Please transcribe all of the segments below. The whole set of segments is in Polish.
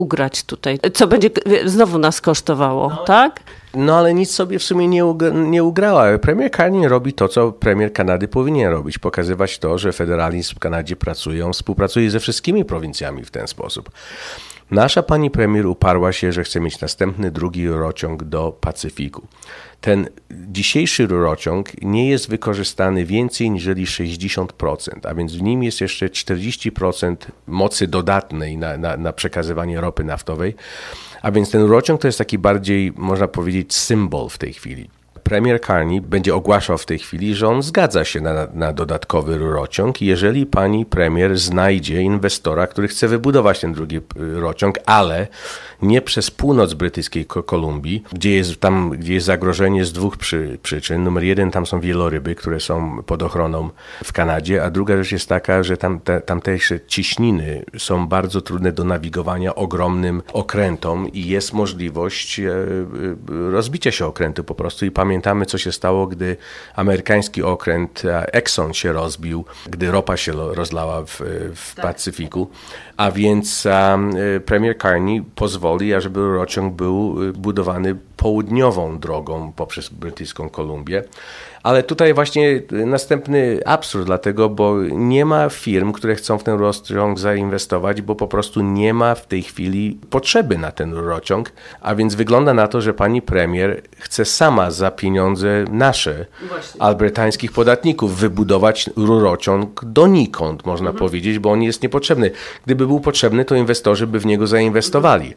ugrać tutaj? Co będzie znowu nas kosztowało, tak? No ale nic sobie w sumie nie ugrała. Premier Carney robi to, co premier Kanady powinien robić. Pokazywać to, że federalizm w Kanadzie współpracuje ze wszystkimi prowincjami w ten sposób. Nasza pani premier uparła się, że chce mieć następny drugi rurociąg do Pacyfiku. Ten dzisiejszy rurociąg nie jest wykorzystany więcej niż 60%, a więc w nim jest jeszcze 40% mocy dodatnej na przekazywanie ropy naftowej. A więc ten rurociąg to jest taki bardziej, można powiedzieć, symbol w tej chwili. Premier Carney będzie ogłaszał w tej chwili, że on zgadza się na dodatkowy rurociąg, jeżeli pani premier znajdzie inwestora, który chce wybudować ten drugi rurociąg, ale nie przez północ brytyjskiej Kolumbii, gdzie jest zagrożenie z dwóch przyczyn. Numer jeden, tam są wieloryby, które są pod ochroną w Kanadzie, a druga rzecz jest taka, że tamtejsze ciśniny są bardzo trudne do nawigowania ogromnym okrętom i jest możliwość rozbicia się okrętu po prostu i pamiętamy, co się stało, gdy amerykański okręt Exxon się rozbił, gdy ropa się rozlała w Pacyfiku. A więc premier Carney pozwoli, ażeby rurociąg był budowany południową drogą poprzez brytyjską Kolumbię. Ale tutaj właśnie następny absurd, dlatego, bo nie ma firm, które chcą w ten rurociąg zainwestować, bo po prostu nie ma w tej chwili potrzeby na ten rurociąg, a więc wygląda na to, że pani premier chce sama za pieniądze nasze, albertańskich podatników, wybudować rurociąg donikąd, można powiedzieć, bo on jest niepotrzebny. Gdyby był potrzebny, to inwestorzy by w niego zainwestowali.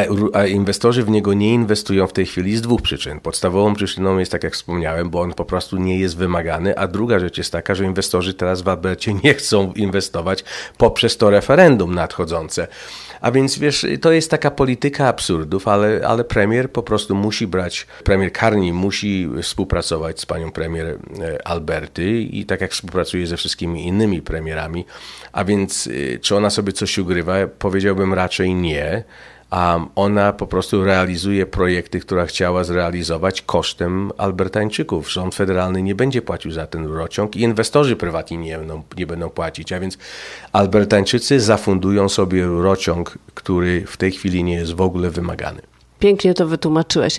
A inwestorzy w niego nie inwestują w tej chwili z dwóch przyczyn. Podstawową przyczyną jest, tak jak wspomniałem, bo on po prostu nie jest wymagany, a druga rzecz jest taka, że inwestorzy teraz w Albercie nie chcą inwestować poprzez to referendum nadchodzące. A więc wiesz, to jest taka polityka absurdów, ale premier po prostu premier Carney musi współpracować z panią premier Alberty i tak jak współpracuje ze wszystkimi innymi premierami. A więc czy ona sobie coś ugrywa? Powiedziałbym raczej nie. A ona po prostu realizuje projekty, które chciała zrealizować kosztem Albertańczyków. Rząd federalny nie będzie płacił za ten rurociąg i inwestorzy prywatni nie będą płacić. A więc Albertańczycy zafundują sobie rurociąg, który w tej chwili nie jest w ogóle wymagany. Pięknie to wytłumaczyłeś.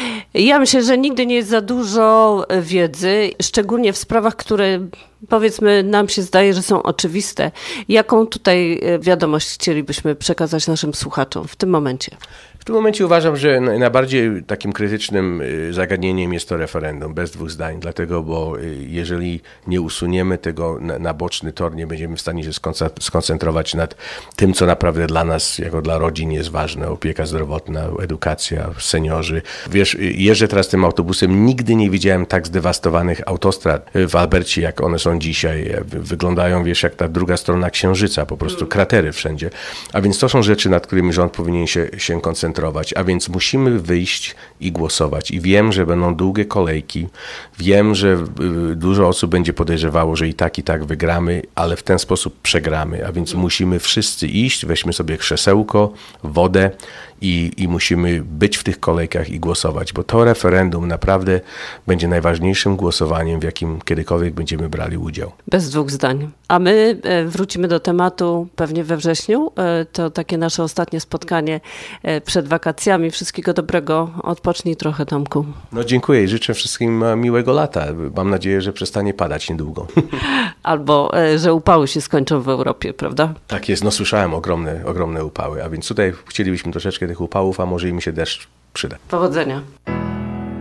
Ja myślę, że nigdy nie jest za dużo wiedzy, szczególnie w sprawach, które powiedzmy nam się zdaje, że są oczywiste. Jaką tutaj wiadomość chcielibyśmy przekazać naszym słuchaczom w tym momencie? W tym momencie uważam, że najbardziej takim krytycznym zagadnieniem jest to referendum, bez dwóch zdań, dlatego, bo jeżeli nie usuniemy tego na boczny tor, nie będziemy w stanie się skoncentrować nad tym, co naprawdę dla nas, jako dla rodzin jest ważne, opieka zdrowotna, edukacja, seniorzy. Wiesz, jeżdżę teraz tym autobusem, nigdy nie widziałem tak zdewastowanych autostrad w Albercie, jak one są dzisiaj. Wyglądają, wiesz, jak ta druga strona Księżyca, po prostu kratery wszędzie. A więc to są rzeczy, nad którymi rząd powinien się koncentrować. A więc musimy wyjść i głosować. I wiem, że będą długie kolejki. Wiem, że dużo osób będzie podejrzewało, że i tak wygramy, ale w ten sposób przegramy. A więc musimy wszyscy iść, weźmy sobie krzesełko, wodę i musimy być w tych kolejkach i głosować, bo to referendum naprawdę będzie najważniejszym głosowaniem, w jakim kiedykolwiek będziemy brali udział. Bez dwóch zdań. A my wrócimy do tematu pewnie we wrześniu. To takie nasze ostatnie spotkanie przed wakacjami. Wszystkiego dobrego. Odpocznij trochę, Tomku. No dziękuję i życzę wszystkim miłego lata. Mam nadzieję, że przestanie padać niedługo. Albo, że upały się skończą w Europie, prawda? Tak jest. No słyszałem ogromne upały, a więc tutaj chcielibyśmy troszeczkę tych upałów, a może im się deszcz przyda. Powodzenia.